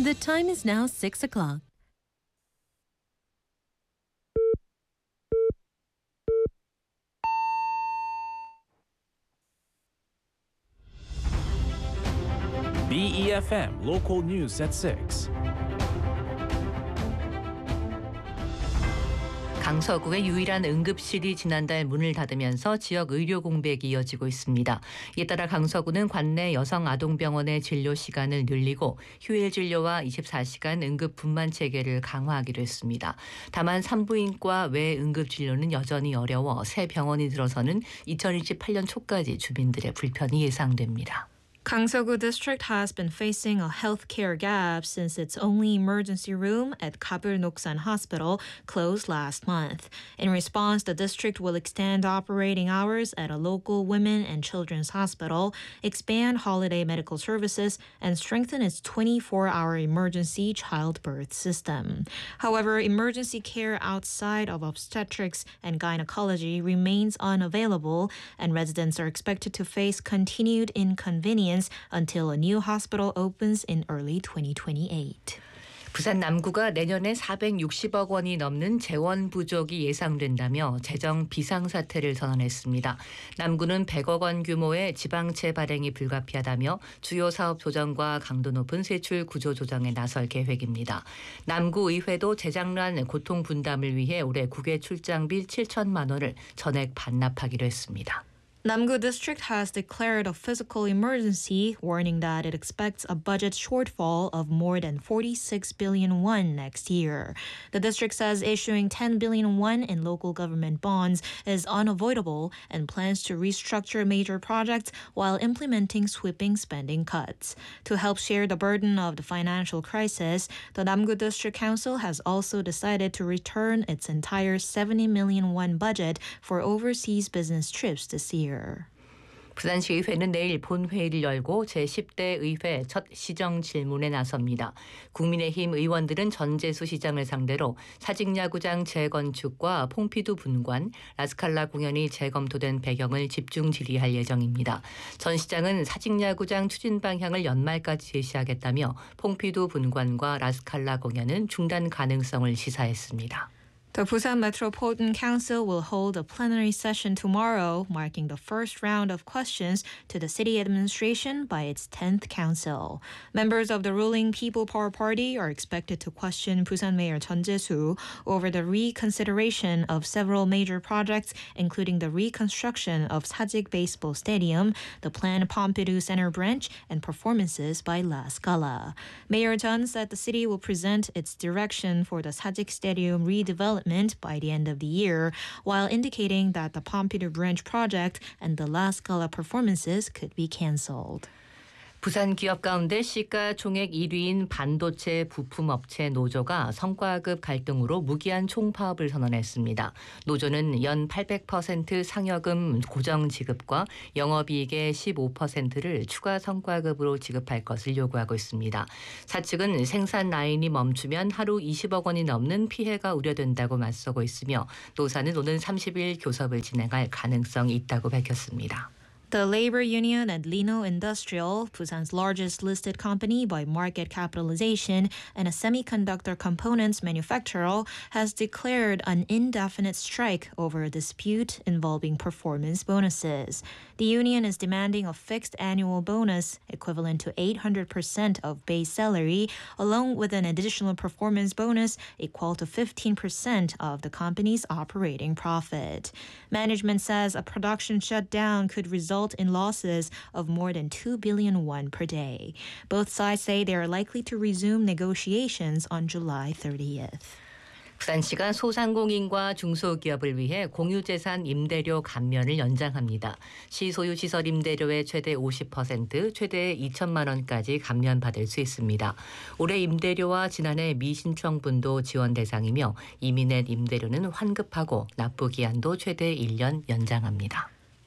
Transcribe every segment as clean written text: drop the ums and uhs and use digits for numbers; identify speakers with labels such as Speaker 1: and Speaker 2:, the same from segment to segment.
Speaker 1: The time is now 6 o'clock.
Speaker 2: BEFM Local News at 6.
Speaker 3: 강서구의 유일한 응급실이 지난달 문을 닫으면서 지역 의료 공백이 이어지고 있습니다. 이에 따라 강서구는 관내 여성아동병원의 진료 시간을 늘리고 휴일 진료와 24시간 응급 분만 체계를 강화하기로 했습니다. 다만 산부인과 외 응급 진료는 여전히 어려워 새 병원이 들어서는 2028년 초까지 주민들의 불편이 예상됩니다.
Speaker 4: Gangseogu District has been facing a healthcare gap since its only emergency room at Kabul-Noksan Hospital closed last month. In response, the district will extend operating hours at a local women and children's hospital, expand holiday medical services, and strengthen its 24-hour emergency childbirth system. However, emergency care outside of obstetrics and gynecology remains unavailable, and residents are expected to face continued inconvenience until a new hospital opens in early 2028.
Speaker 3: 부산 남구가 내년에 460억 원이 넘는 재원 부족이 예상된다며 재정 비상사태를 선언했습니다. 남구는 100억 원 규모의 지방채 발행이 불가피하다며 주요 사업 조정과 강도 높은 세출 구조 조정에 나설 계획입니다. 남구의회도 재장난 고통 분담을 위해 올해 국외 출장비 7천만 원을 전액 반납하기로 했습니다.
Speaker 4: Namgu District has declared a physical emergency, warning that it expects a budget shortfall of more than 46 billion won next year. The district says issuing 10 billion won in local government bonds is unavoidable and plans to restructure major projects while implementing sweeping spending cuts. To help share the burden of the financial crisis, the Namgu District Council has also decided to return its entire 70 million won budget for overseas business trips this year.
Speaker 3: 부산시의회는 내일 본회의를 열고 제10대 의회 첫 시정 질문에 나섭니다. 국민의힘 의원들은 전재수 시장을 상대로 사직야구장 재건축과 퐁피두 분관, 라스칼라 공연이 재검토된 배경을 집중 질의할 예정입니다. 전 시장은 사직야구장 추진 방향을 연말까지 제시하겠다며 퐁피두 분관과 라스칼라 공연은 중단 가능성을 시사했습니다.
Speaker 4: The Busan Metropolitan Council will hold a plenary session tomorrow, marking the first round of questions to the city administration by its 10th council. Members of the ruling People Power Party are expected to question Busan Mayor Chun Jae-soo over the reconsideration of several major projects, including the reconstruction of Sajik Baseball Stadium, the planned Pompidou Center branch, and performances by La Scala. Mayor Chun said the city will present its direction for the Sajik Stadium redevelopment by the end of the year, while indicating that the Pompidou Branch project and the La Scala performances could be cancelled.
Speaker 3: 부산 기업 가운데 시가총액 1위인 반도체 부품업체 노조가 성과급 갈등으로 무기한 총파업을 선언했습니다. 노조는 연 800% 상여금 고정 지급과 영업이익의 15%를 추가 성과급으로 지급할 것을 요구하고 있습니다. 사측은 생산 라인이 멈추면 하루 20억 원이 넘는 피해가 우려된다고 맞서고 있으며 노사는 오는 30일 교섭을 진행할 가능성이 있다고 밝혔습니다.
Speaker 4: The labor union at Lino Industrial, Busan's largest listed company by market capitalization and a semiconductor components manufacturer, has declared an indefinite strike over a dispute involving performance bonuses. The union is demanding a fixed annual bonus equivalent to 800% of base salary, along with an additional performance bonus equal to 15% of the company's operating profit. Management says a production shutdown could result in losses of more than 2 billion won per day. Both sides say they are likely to resume negotiations on July 30th.
Speaker 3: 부산시가 소상공인과 중소기업을 위해 공유재산 임대료 감면을 연장합니다. 시 소유 시설 임대료의 최대 50%, 최대 2천만 원까지 감면받을 수 있습니다. 올해 임대료와 지난해 미신청분도 지원 대상이며 이미 낸 임대료는 환급하고 납부 기한도 최대 1년 연장합니다.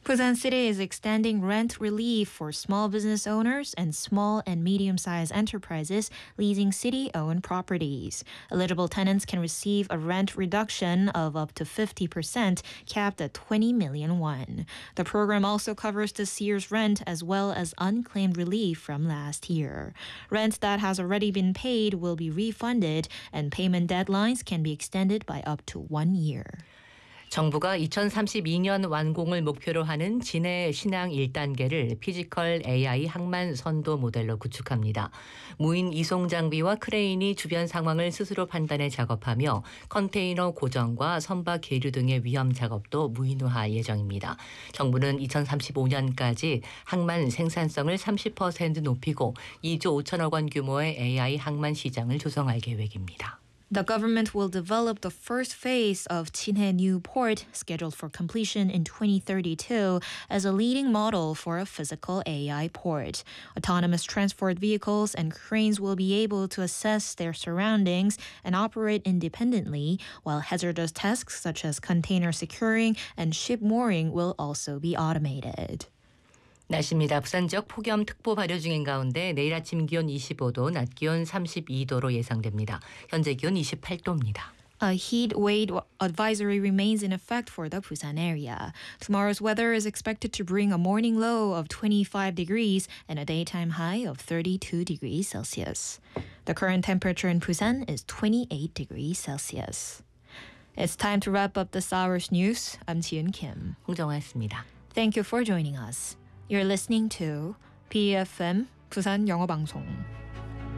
Speaker 4: Busan City is extending rent relief for small business owners and small and medium-sized enterprises leasing city-owned properties. Eligible tenants can receive a rent reduction of up to 50%, capped at 20 million won. The program also covers this year's rent as well as unclaimed relief from last year. Rent that has already been paid will be refunded, and payment deadlines can be extended by up to 1 year.
Speaker 3: 정부가 2032년 완공을 목표로 하는 진해 신항 1단계를 피지컬 AI 항만 선도 모델로 구축합니다. 무인 이송 장비와 크레인이 주변 상황을 스스로 판단해 작업하며 컨테이너 고정과 선박 계류 등의 위험 작업도 무인화할 예정입니다. 정부는 2035년까지 항만 생산성을 30% 높이고 2조 5천억 원 규모의 AI 항만 시장을 조성할 계획입니다.
Speaker 4: The government will develop the first phase of Jinhae New Port, scheduled for completion in 2032, as a leading model for a physical AI port. Autonomous transport vehicles and cranes will be able to assess their surroundings and operate independently, while hazardous tasks such as container securing and ship mooring will also be automated.
Speaker 3: 날씨입니다. 부산 지역 폭염특보 발효 중인 가운데 내일 아침 기온 25도, 낮 기온 32도로 예상됩니다. 현재 기온 28도입니다.
Speaker 4: A heat wave advisory remains in effect for the Busan area. Tomorrow's weather is expected to bring a morning low of 25 degrees and a daytime high of 32 degrees Celsius. The current temperature in Busan is 28 degrees Celsius. It's time to wrap up this hour's news. I'm Jiun Kim.
Speaker 3: 홍정아였습니다.
Speaker 4: Thank you for joining us. You're listening to BFM 부산 영어 방송.